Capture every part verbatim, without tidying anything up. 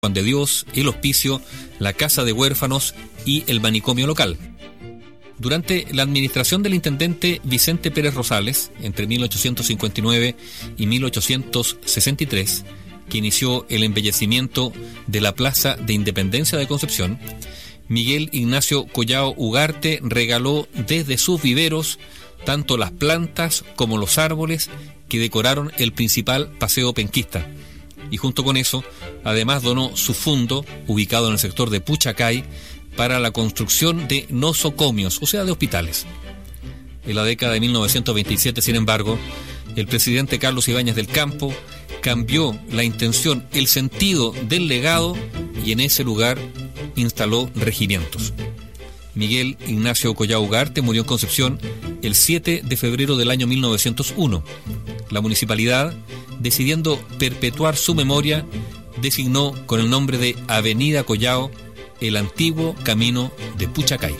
Juan de Dios, el Hospicio, la Casa de Huérfanos y el manicomio local. Durante la administración del intendente Vicente Pérez Rosales, entre mil ochocientos cincuenta y nueve y mil ochocientos sesenta y tres, que inició el embellecimiento de la Plaza de Independencia de Concepción, Miguel Ignacio Collao Ugarte regaló desde sus viveros tanto las plantas como los árboles que decoraron el principal paseo penquista. Y junto con eso, además donó su fondo, ubicado en el sector de Puchacay, para la construcción de nosocomios, o sea, de hospitales. En la década de mil novecientos veintisiete, sin embargo, el presidente Carlos Ibáñez del Campo cambió la intención, el sentido del legado, y en ese lugar instaló regimientos. Miguel Ignacio Collao Ugarte murió en Concepción el siete de febrero del año mil novecientos uno. La municipalidad, decidiendo perpetuar su memoria, designó con el nombre de Avenida Collao el antiguo camino de Puchacay.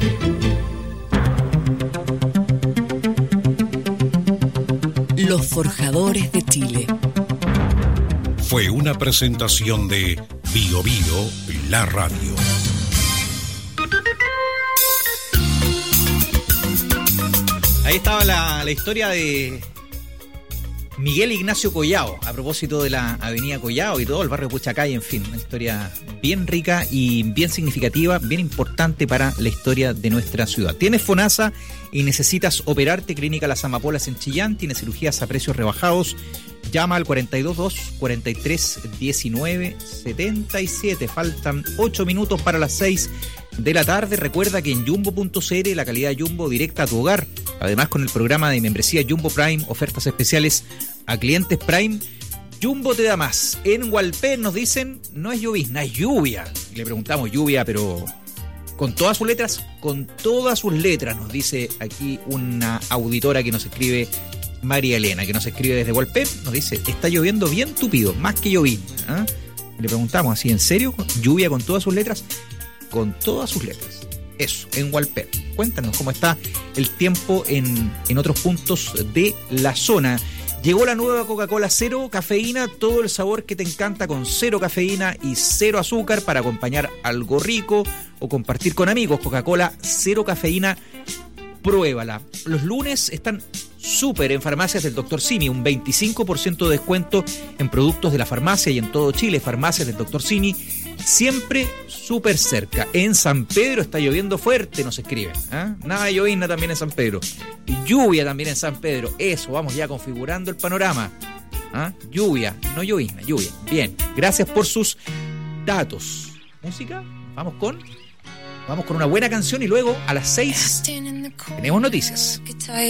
Los Forjadores de Chile. Fue una presentación de Bio Bio, la radio. Ahí estaba la, la historia de Miguel Ignacio Collao, a propósito de la avenida Collao y todo el barrio de Puchacay, en fin, una historia bien rica y bien significativa, bien importante para la historia de nuestra ciudad. ¿Tienes FONASA y necesitas operarte? Clínica Las Amapolas en Chillán tiene cirugías a precios rebajados. Llama al cuarenta y dos dos, cuarenta y tres, diecinueve, setenta y siete. Faltan ocho minutos para las seis de la tarde. Recuerda que en Jumbo punto c l la calidad Jumbo directa a tu hogar. Además, con el programa de membresía Jumbo Prime, ofertas especiales a clientes Prime. Jumbo te da más. En Hualpén nos dicen, no es llovizna, es lluvia. Y le preguntamos, lluvia, pero con todas sus letras, con todas sus letras, nos dice aquí una auditora que nos escribe, María Elena, que nos escribe desde Hualpén, nos dice, está lloviendo bien tupido, más que llovizna. ¿eh? Le preguntamos así, ¿en serio? ¿Lluvia con todas sus letras? Con todas sus letras. Eso, en Hualpén. Cuéntanos cómo está el tiempo en, en otros puntos de la zona. Llegó la nueva Coca-Cola Cero Cafeína, todo el sabor que te encanta con cero cafeína y cero azúcar para acompañar algo rico o compartir con amigos. Coca-Cola Cero Cafeína, pruébala. Los lunes están súper en farmacias del doctor Simi, un veinticinco por ciento de descuento en productos de la farmacia y en todo Chile. Farmacias del doctor Simi, siempre súper cerca. En San Pedro está lloviendo fuerte, nos escriben. ¿eh? Nada de llovizna también en San Pedro. Y lluvia también en San Pedro. Eso, vamos ya configurando el panorama. ¿eh? Lluvia, no llovizna, lluvia. Bien, gracias por sus datos. ¿Música? Vamos con... Vamos con una buena canción y luego a las seis tenemos noticias.